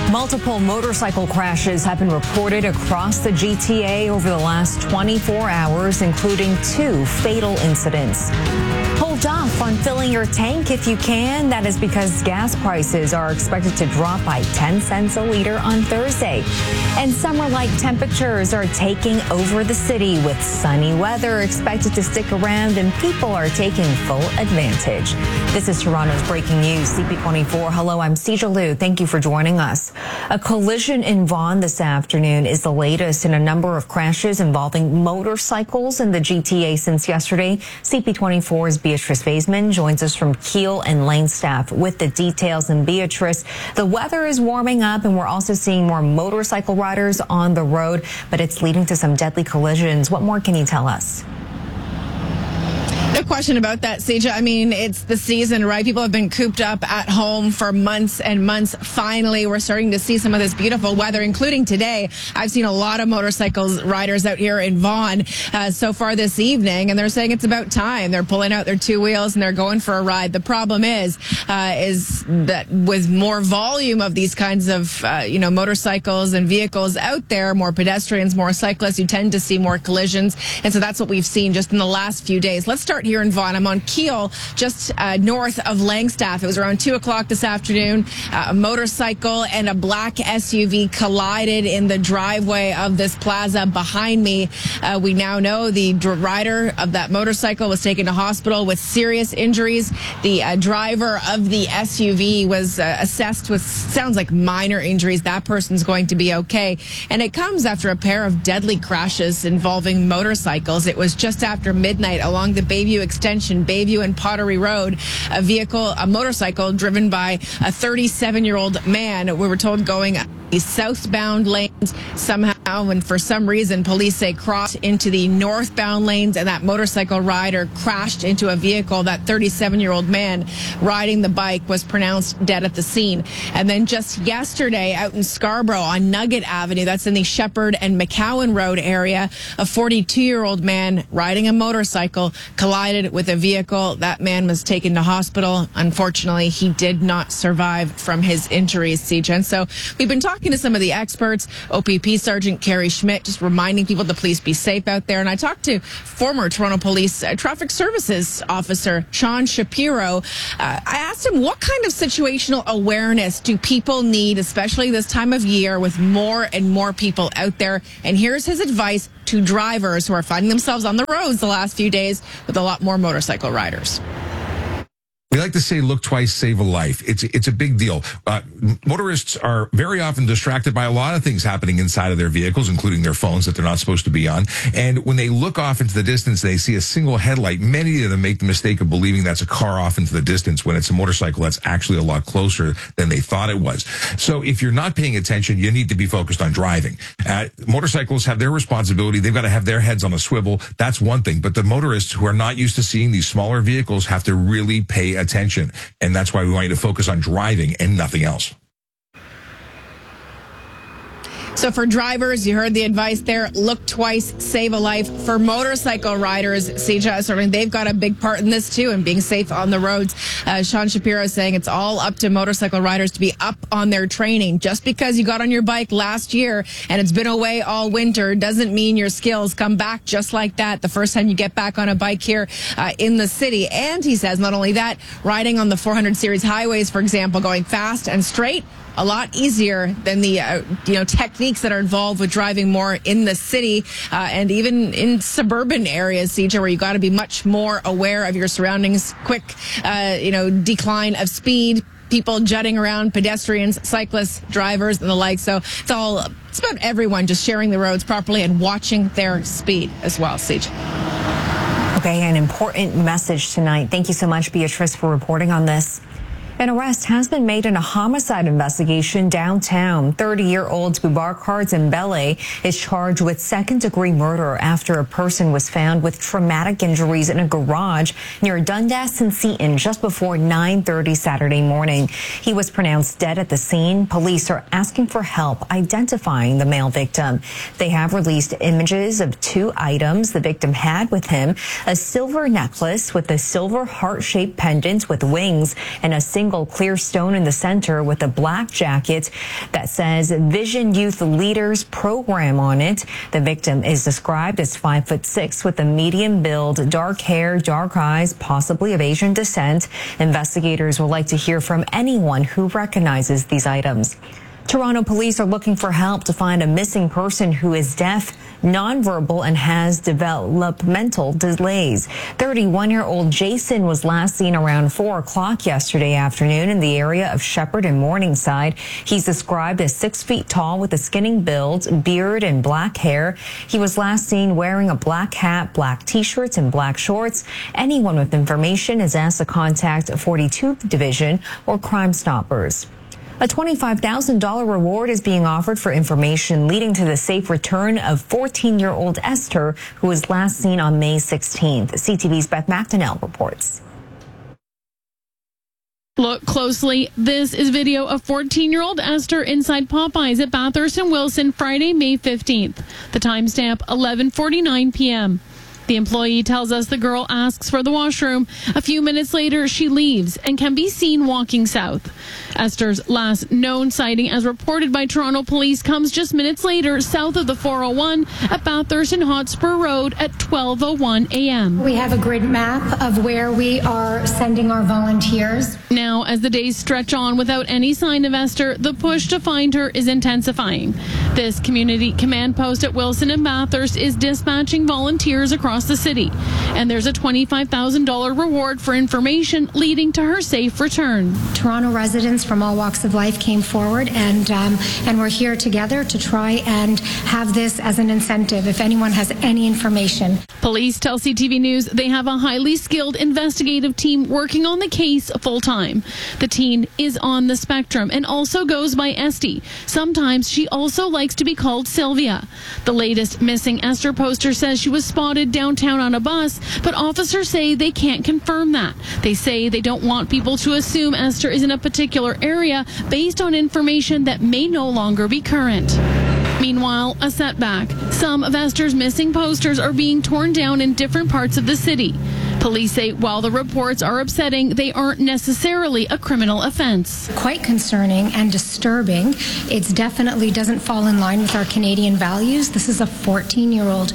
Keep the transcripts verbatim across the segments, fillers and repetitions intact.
Multiple motorcycle crashes have been reported across the G T A over the last twenty-four hours, including two fatal incidents. Hold off on filling your tank if you can. That is because gas prices are expected to drop by ten cents a liter on Thursday. And summer-like temperatures are taking over the city with sunny weather expected to stick around, and people are taking full advantage. This is Toronto's breaking news, C P twenty-four. Hello, I'm Seja Liu. Thank you for joining us. A collision in Vaughan this afternoon is the latest in a number of crashes involving motorcycles in the G T A since yesterday. C P twenty-four's Beatrice Baseman joins us from Keele and Lane staff with the details. And Beatrice, the weather is warming up and we're also seeing more motorcycle riders on the road, but it's leading to some deadly collisions. What more can you tell us? No question about that, Seja. I mean, it's the season, right? People have been cooped up at home for months and months. Finally, we're starting to see some of this beautiful weather, including today. I've seen a lot of motorcycles riders out here in Vaughan uh, so far this evening, and they're saying it's about time. They're pulling out their two wheels and they're going for a ride. The problem is, uh, is that with more volume of these kinds of, uh, you know, motorcycles and vehicles out there, more pedestrians, more cyclists, you tend to see more collisions. And so that's what we've seen just in the last few days. Let's start here in Vaughan. I'm on Keele, just uh, north of Langstaff. It was around two o'clock this afternoon. Uh, a motorcycle and a black S U V collided in the driveway of this plaza behind me. Uh, we now know the dr- rider of that motorcycle was taken to hospital with serious injuries. The uh, driver of the S U V was uh, assessed with, sounds like, minor injuries. That person's going to be okay. And it comes after a pair of deadly crashes involving motorcycles. It was just after midnight along the Bayview Extension, Bayview and Pottery Road. A vehicle, a motorcycle driven by a thirty-seven-year-old man, we were told going the southbound lanes somehow, and for some reason police say crossed into the northbound lanes, and that motorcycle rider crashed into a vehicle. That thirty-seven-year-old man riding the bike was pronounced dead at the scene. And then just yesterday out in Scarborough on Nugget Avenue, that's in the Shepherd and McCowan Road area, a forty-two-year-old man riding a motorcycle collided with a vehicle. That man was taken to hospital. Unfortunately, he did not survive from his injuries, Siege. And so we've been talking to some of the experts, O P P Sergeant Carrie Schmidt, just reminding people to please be safe out there. And I talked to former Toronto Police uh, Traffic Services Officer Sean Shapiro. Uh, I asked him, what kind of situational awareness do people need, especially this time of year with more and more people out there? And here's his advice to drivers who are finding themselves on the roads the last few days with a lot more motorcycle riders. We like to say, look twice, save a life. It's it's a big deal. Uh, motorists are very often distracted by a lot of things happening inside of their vehicles, including their phones that they're not supposed to be on. And when they look off into the distance, they see a single headlight. Many of them make the mistake of believing that's a car off into the distance when it's a motorcycle that's actually a lot closer than they thought it was. So if you're not paying attention, you need to be focused on driving. Uh, motorcycles have their responsibility. They've got to have their heads on a swivel. That's one thing. But the motorists who are not used to seeing these smaller vehicles have to really pay attention. And that's why we want you to focus on driving and nothing else. So for drivers, you heard the advice there. Look twice, save a life. For motorcycle riders, Seja, certainly they've got a big part in this too, and being safe on the roads. Uh, Sean Shapiro is saying it's all up to motorcycle riders to be up on their training. Just because you got on your bike last year and it's been away all winter doesn't mean your skills come back just like that the first time you get back on a bike here uh, in the city. And he says not only that, riding on the four hundred series highways, for example, going fast and straight, a lot easier than the uh, you know techniques that are involved with driving more in the city uh, and even in suburban areas, C J, where you got to be much more aware of your surroundings. Quick, uh, you know, decline of speed, people jutting around, pedestrians, cyclists, drivers, and the like. So it's all it's about everyone just sharing the roads properly and watching their speed as well, C J. Okay, an important message tonight. Thank you so much, Beatrice, for reporting on this. An arrest has been made in a homicide investigation downtown. thirty-year-old Boubacar Dembele is charged with second-degree murder after a person was found with traumatic injuries in a garage near Dundas and Seton just before nine thirty Saturday morning. He was pronounced dead at the scene. Police are asking for help identifying the male victim. They have released images of two items the victim had with him: a silver necklace with a silver heart-shaped pendant with wings and a single single clear stone in the center with a black jacket that says Vision Youth Leaders Program on it. The victim is described as five foot six with a medium build, dark hair, dark eyes, possibly of Asian descent. Investigators would like to hear from anyone who recognizes these items. Toronto police are looking for help to find a missing person who is deaf, nonverbal, and has developmental delays. thirty-one-year-old Jason was last seen around four o'clock yesterday afternoon in the area of Shepherd and Morningside. He's described as six feet tall with a skinny build, beard, and black hair. He was last seen wearing a black hat, black t-shirts, and black shorts. Anyone with information is asked to contact forty-two Division or Crime Stoppers. A twenty-five thousand dollars reward is being offered for information leading to the safe return of fourteen-year-old Esther, who was last seen on May sixteenth. C T V's Beth McDonnell reports. Look closely. This is video of fourteen-year-old Esther inside Popeyes at Bathurst and Wilson Friday, May fifteenth. The timestamp, eleven forty-nine p.m. The employee tells us the girl asks for the washroom. A few minutes later, she leaves and can be seen walking south. Esther's last known sighting, as reported by Toronto police, comes just minutes later south of the four oh one at Bathurst and Hotspur Road at twelve oh one a.m. We have a grid map of where we are sending our volunteers. Now, as the days stretch on without any sign of Esther, the push to find her is intensifying. This community command post at Wilson and Bathurst is dispatching volunteers across the city, and there's a twenty-five thousand dollars reward for information leading to her safe return. Toronto residents from all walks of life came forward, and um, and we're here together to try and have this as an incentive if anyone has any information. Police tell C T V News they have a highly skilled investigative team working on the case full time. The teen is on the spectrum and also goes by Esty. Sometimes she also likes to be called Sylvia. The latest missing Esther poster says she was spotted downtown on a bus, but officers say they can't confirm that. They say they don't want people to assume Esther is in a particular area based on information that may no longer be current. Meanwhile, a setback. Some of Esther's missing posters are being torn down in different parts of the city. Police say while the reports are upsetting, they aren't necessarily a criminal offense. Quite concerning and disturbing. It definitely doesn't fall in line with our Canadian values. This is a fourteen-year-old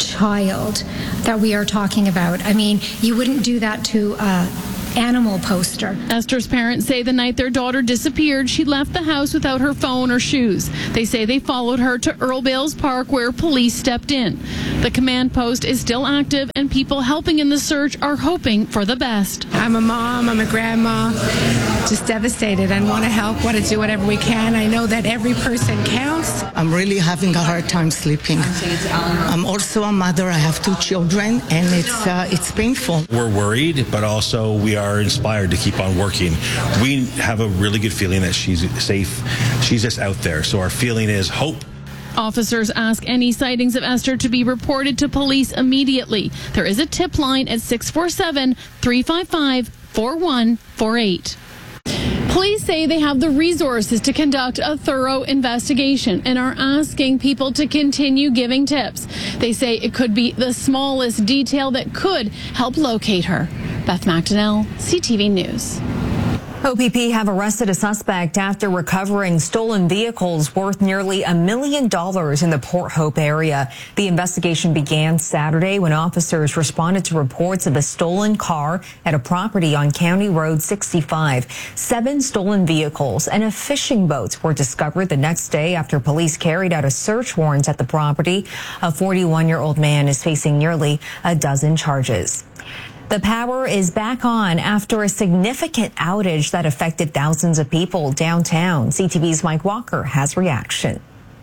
child that we are talking about. I mean, you wouldn't do that to a animal poster. Esther's parents say the night their daughter disappeared, she left the house without her phone or shoes. They say they followed her to Earl Bales Park, where police stepped in. The command post is still active, and people helping in the search are hoping for the best. I'm a mom, I'm a grandma, just devastated and want to help, want to do whatever we can. I know that every person counts. I'm really having a hard time sleeping. I'm also a mother. I have two children, and it's uh, it's painful. We're worried, but also we are inspired to keep on working. We have a really good feeling that she's safe. She's just out there. So our feeling is hope. Officers ask any sightings of Esther to be reported to police immediately. There is a tip line at six four seven, three five five, four one four eight. Police say they have the resources to conduct a thorough investigation and are asking people to continue giving tips. They say it could be the smallest detail that could help locate her. Beth McDonnell, C T V News. O P P have arrested a suspect after recovering stolen vehicles worth nearly a million dollars in the Port Hope area. The investigation began Saturday when officers responded to reports of a stolen car at a property on County Road sixty-five. Seven stolen vehicles and a fishing boat were discovered the next day after police carried out a search warrant at the property. A forty-one-year-old man is facing nearly a dozen charges. The power is back on after a significant outage that affected thousands of people downtown. C T V's Mike Walker has reaction.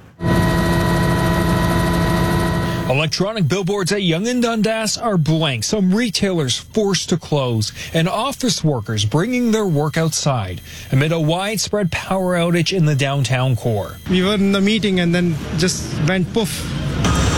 Electronic billboards at Yonge and Dundas are blank, some retailers forced to close, and office workers bringing their work outside amid a widespread power outage in the downtown core. We were in the meeting and then just went poof.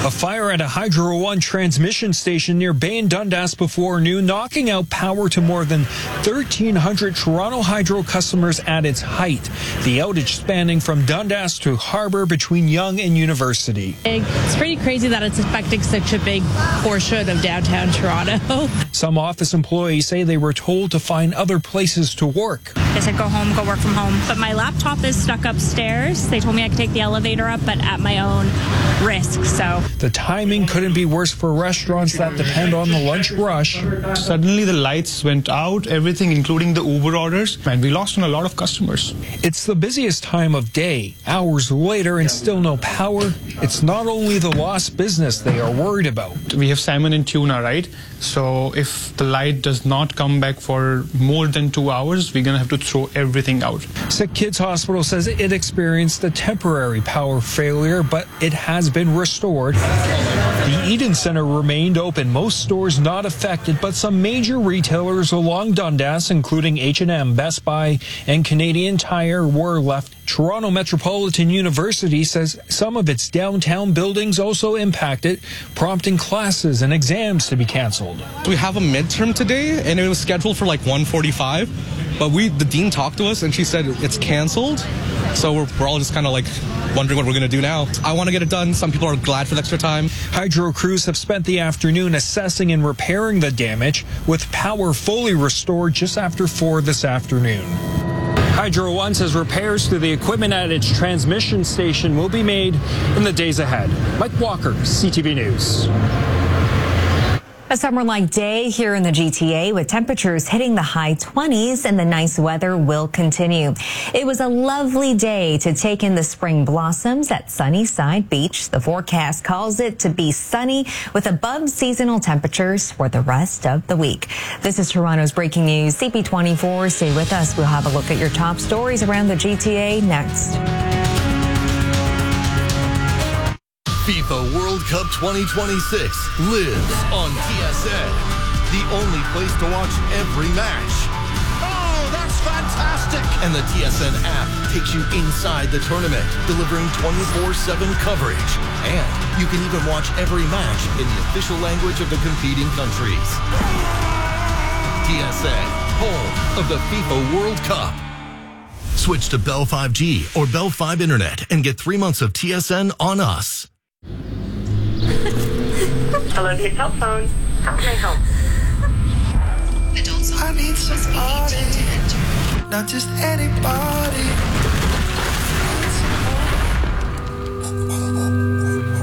A fire at a Hydro One transmission station near Bay and Dundas before noon, knocking out power to more than thirteen hundred Toronto Hydro customers at its height. The outage spanning from Dundas to Harbour between Yonge and University. It's pretty crazy that it's affecting such a big portion of downtown Toronto. Some office employees say they were told to find other places to work. They said go home, go work from home. But my laptop is stuck upstairs. They told me I could take the elevator up, but at my own risk, so. The timing couldn't be worse for restaurants that depend on the lunch rush. Suddenly the lights went out, everything including the Uber orders, and we lost on a lot of customers. It's the busiest time of day. Hours later and still no power. It's not only the lost business they are worried about. We have salmon and tuna, right? So if the light does not come back for more than two hours, we're going to have to throw everything out. Sick Kids Hospital says it experienced a temporary power failure, but it has been restored. The Eden Centre remained open, most stores not affected, but some major retailers along Dundas, including H and M, Best Buy, and Canadian Tire, were left. Toronto Metropolitan University says some of its downtown buildings also impacted, prompting classes and exams to be cancelled. We have a midterm today, and it was scheduled for like one forty-five, but we the dean talked to us, and she said it's canceled. So we're, we're all just kind of like wondering what we're going to do now. I want to get it done. Some people are glad for the extra time. Hydro crews have spent the afternoon assessing and repairing the damage, with power fully restored just after four this afternoon. Hydro One says repairs to the equipment at its transmission station will be made in the days ahead. Mike Walker, C T V News. A summer-like day here in the G T A with temperatures hitting the high twenties, and the nice weather will continue. It was a lovely day to take in the spring blossoms at Sunnyside Beach. The forecast calls it to be sunny with above seasonal temperatures for the rest of the week. This is Toronto's breaking news. C P twenty-four, stay with us. We'll have a look at your top stories around the G T A next. FIFA World Cup twenty twenty-six lives on T S N, the only place to watch every match. Oh, that's fantastic! And the T S N app takes you inside the tournament, delivering twenty-four seven coverage. And you can even watch every match in the official language of the competing countries. T S N, home of the FIFA World Cup. Switch to Bell five G or Bell five Internet and get three months of T S N on us. Hello, your cell phone. How can I help? I need somebody, not just anybody.